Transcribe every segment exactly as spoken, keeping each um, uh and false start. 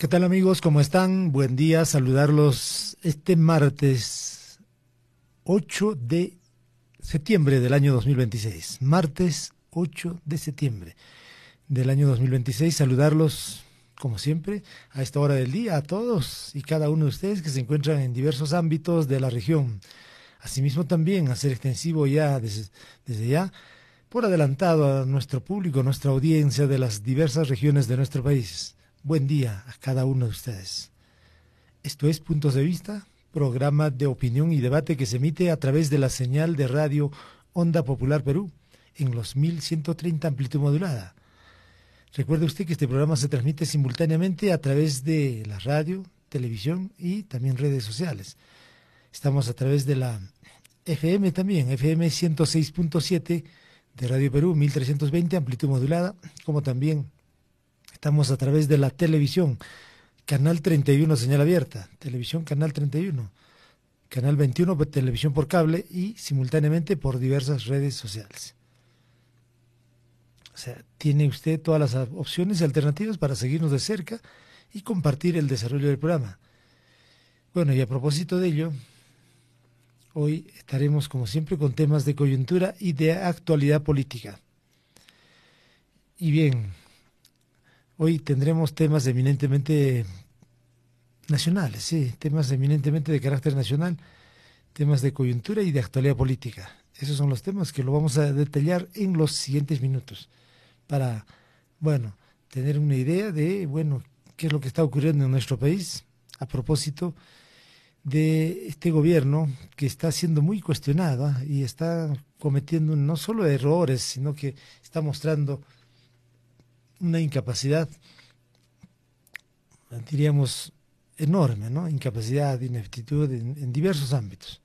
¿Qué tal amigos? ¿Cómo están? Buen día, saludarlos este martes ocho de septiembre del año dos mil veintiséis. Martes ocho de septiembre del año dos mil veintiséis. Saludarlos, como siempre, a esta hora del día, a todos y cada uno de ustedes que se encuentran en diversos ámbitos de la región. Asimismo también hacer extensivo ya desde, desde ya, por adelantado a nuestro público, nuestra audiencia de las diversas regiones de nuestro país. Buen día a cada uno de ustedes. Esto es Puntos de Vista, programa de opinión y debate que se emite a través de la señal de radio Onda Popular Perú en los mil ciento treinta amplitud modulada. Recuerde usted que este programa se transmite simultáneamente a través de la radio, televisión y también redes sociales. Estamos a través de la F M también, F M ciento seis punto siete de Radio Perú, mil trescientos veinte amplitud modulada, como también estamos a través de la televisión, Canal treinta y uno, señal abierta, televisión Canal treinta y uno, Canal veintiuno, televisión por cable y simultáneamente por diversas redes sociales. O sea, tiene usted todas las opciones y alternativas para seguirnos de cerca y compartir el desarrollo del programa. Bueno, y a propósito de ello, hoy estaremos como siempre con temas de coyuntura y de actualidad política. Y bien, hoy tendremos temas eminentemente nacionales, sí, temas eminentemente de carácter nacional, temas de coyuntura y de actualidad política. Esos son los temas que lo vamos a detallar en los siguientes minutos para, bueno, tener una idea de, bueno, qué es lo que está ocurriendo en nuestro país a propósito de este gobierno que está siendo muy cuestionado, ¿eh? Y está cometiendo no solo errores, sino que está mostrando una incapacidad, diríamos, enorme, ¿no? Incapacidad, ineptitud en, en diversos ámbitos.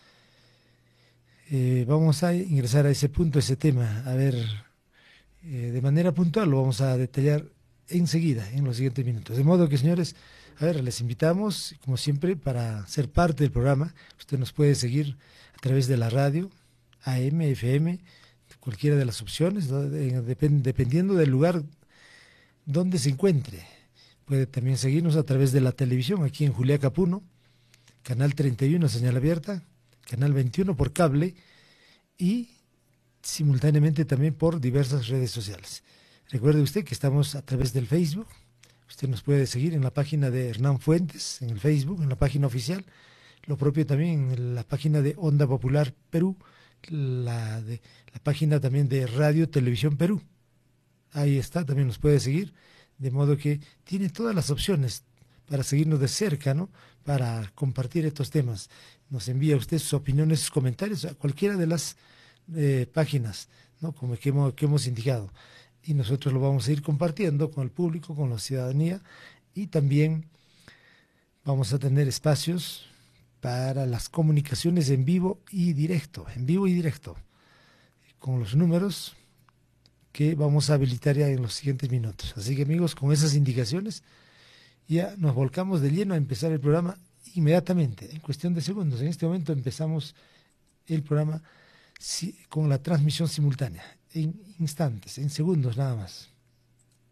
Eh, vamos a ingresar a ese punto, a ese tema, a ver, eh, de manera puntual lo vamos a detallar enseguida, en los siguientes minutos. De modo que, señores, a ver, les invitamos, como siempre, para ser parte del programa. Usted nos puede seguir a través de la radio, A M, F M, cualquiera de las opciones, ¿no? Depend, dependiendo del lugar donde se encuentre. Puede también seguirnos a través de la televisión, aquí en Juliaca Puno, Canal treinta y uno, señal abierta, Canal veintiuno por cable y simultáneamente también por diversas redes sociales. Recuerde usted que estamos a través del Facebook. Usted nos puede seguir en la página de Hernán Fuentes, en el Facebook, en la página oficial. Lo propio también en la página de Onda Popular Perú, la, de, la página también de Radio Televisión Perú. Ahí está, también nos puede seguir, de modo que tiene todas las opciones para seguirnos de cerca, ¿no? Para compartir estos temas. Nos envía usted sus opiniones, sus comentarios a cualquiera de las eh, páginas, ¿no? Como que hemos, que hemos indicado. Y nosotros lo vamos a ir compartiendo con el público, con la ciudadanía, y también vamos a tener espacios para las comunicaciones en vivo y directo, en vivo y directo, con los números que vamos a habilitar ya en los siguientes minutos. Así que amigos, con esas indicaciones ya nos volcamos de lleno a empezar el programa inmediatamente, en cuestión de segundos. En este momento empezamos el programa con la transmisión simultánea, en instantes, en segundos nada más.